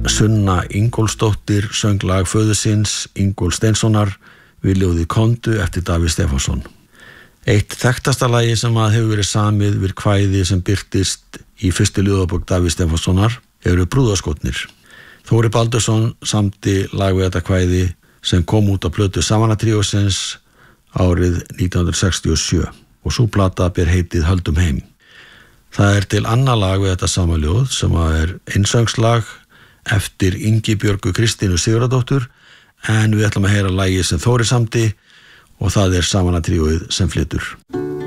Sunna Ingólfsdóttir söng lag föður síns Ingólfs Steinssonar við ljóðið Kondu eftir Davíð Stefánsson. Eitt þekktasta lagi sem hefur verið samið við kvæði sem birtist í fyrstu ljóðabók Davíð Stefánssonar eru Brúðarskotnir. Þóri Baldursson samdi lag við þetta kvæði sem kom út á plötu Savanna tríósins árið 1967 og sú plata ber heitið Höldum heim. Það er til annað lag við þetta sama ljóð sem er einsöngslag eftir Ingibjörgu Kristínu Sigurðardóttur, en við ætlum að heyra lagið sem Þóri samdi og það er Savanna tríóið sem flytur.